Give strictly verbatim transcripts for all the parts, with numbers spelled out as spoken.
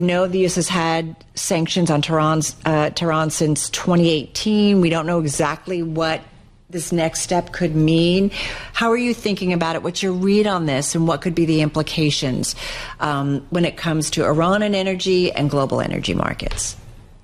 know the U S has had sanctions on Tehran's, uh, Tehran since twenty eighteen. We don't know exactly what this next step could mean. How are you thinking about it? What's your read on this, and what could be the implications um, when it comes to Iran and energy and global energy markets?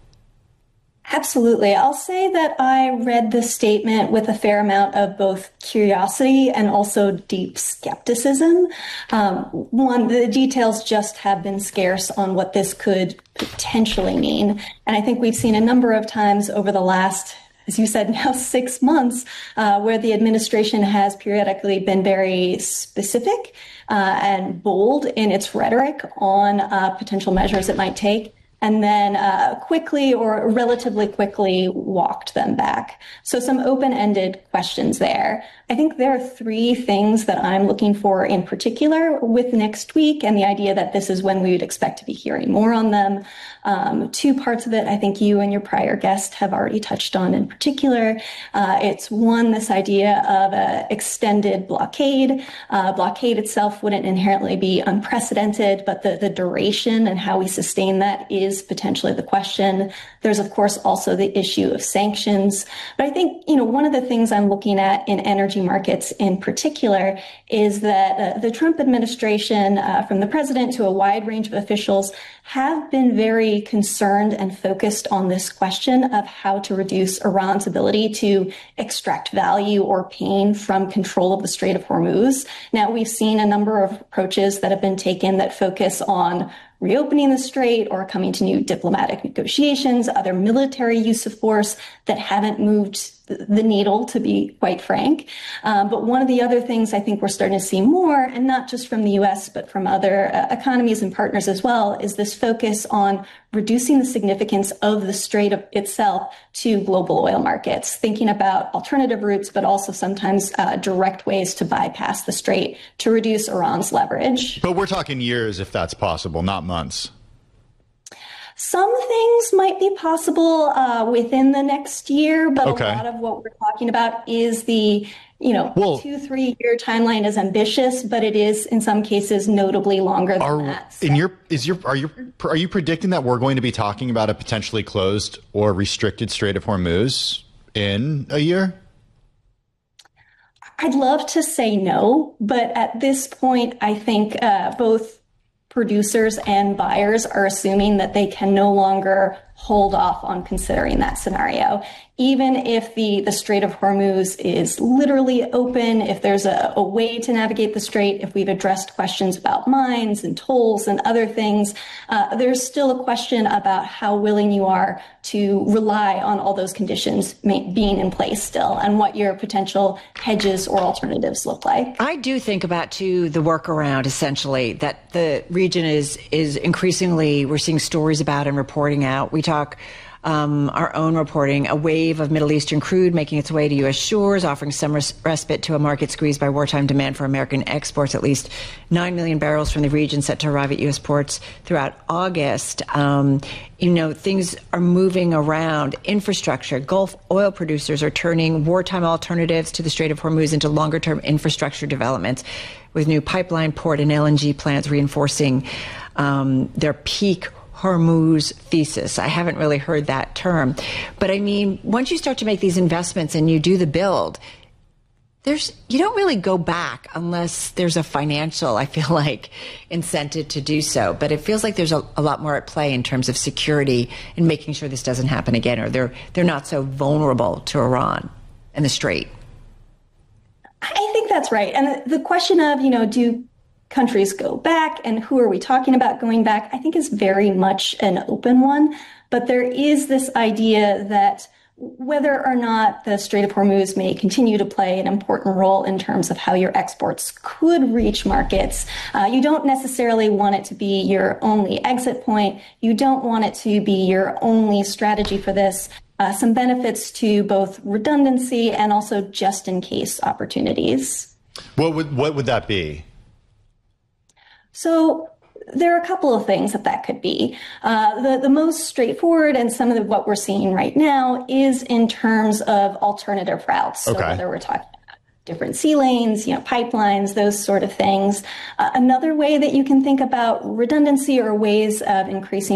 Absolutely. I'll say that I read this statement with a fair amount of both curiosity and also deep skepticism. Um, one, the details just have been scarce on what this could potentially mean. And I think we've seen a number of times over the last, as you said, now six months, uh, where the administration has periodically been very specific uh, and bold in its rhetoric on uh, potential measures it might take, and then uh, quickly or relatively quickly walked them back. So some open-ended questions there. I think there are three things that I'm looking for in particular with next week, and the idea that this is when we would expect to be hearing more on them. Um, two parts of it I think you and your prior guest have already touched on in particular. Uh, it's one, this idea of an extended blockade. Uh, blockade itself wouldn't inherently be unprecedented, but the, the duration and how we sustain that is potentially the question. There's, of course, also the issue of sanctions. But I think, you know, one of the things I'm looking at in energy markets in particular is that uh, the Trump administration, uh, from the president to a wide range of officials, have been very concerned and focused on this question of how to reduce Iran's ability to extract value or pain from control of the Strait of Hormuz. Now, we've seen a number of approaches that have been taken that focus on reopening the strait or coming to new diplomatic negotiations, other military use of force that haven't moved the needle, to be quite frank. Um, but one of the other things I think we're starting to see more, and not just from the U S, but from other uh, economies and partners as well, is this focus on reducing the significance of the strait of itself to global oil markets, thinking about alternative routes, but also sometimes uh, direct ways to bypass the strait to reduce Iran's leverage. But we're talking years, if that's possible, not months. Some things might be possible uh, within the next year, but okay. a lot of what we're talking about is the, you know, well, two, three year timeline is ambitious, but it is in some cases notably longer than are, that. So. In your, is your, are you, are you predicting that we're going to be talking about a potentially closed or restricted Strait of Hormuz in a year? I'd love to say no, but at this point, I think uh, both producers and buyers are assuming that they can no longer hold off on considering that scenario. Even if the, the Strait of Hormuz is literally open, if there's a, a way to navigate the strait, if we've addressed questions about mines and tolls and other things, uh, there's still a question about how willing you are to rely on all those conditions may, being in place still, and what your potential hedges or alternatives look like. I do think about, too, the workaround, essentially, that the region is, is increasingly, we're seeing stories about and reporting out. We talk um, our own reporting, a wave of Middle Eastern crude making its way to U S shores, offering some res- respite to a market squeezed by wartime demand for American exports. At least nine million barrels from the region set to arrive at U S ports throughout August. Um, you know, things are moving around. Infrastructure, Gulf oil producers are turning wartime alternatives to the Strait of Hormuz into longer-term infrastructure developments, with new pipeline, port, and L N G plants reinforcing um, their peak Hormuz thesis. I haven't really heard that term. But I mean, once you start to make these investments and you do the build, there's you don't really go back unless there's a financial, I feel like, incentive to do so. But it feels like there's a, a lot more at play in terms of security and making sure this doesn't happen again, or they're they're not so vulnerable to Iran and the Strait. I think that's right. And the question of, you know, do countries go back, and who are we talking about going back, I think is very much an open one. But there is this idea that whether or not the Strait of Hormuz may continue to play an important role in terms of how your exports could reach markets, uh, you don't necessarily want it to be your only exit point. You don't want it to be your only strategy for this. Uh, some benefits to both redundancy and also just-in-case opportunities. What would what would that be? So there are a couple of things that that could be. Uh, the, the most straightforward, and some of the, what we're seeing right now, is in terms of alternative routes. So okay. whether we're talking about different sea lanes, you know, pipelines, those sort of things. Uh, another way that you can think about redundancy or ways of increasing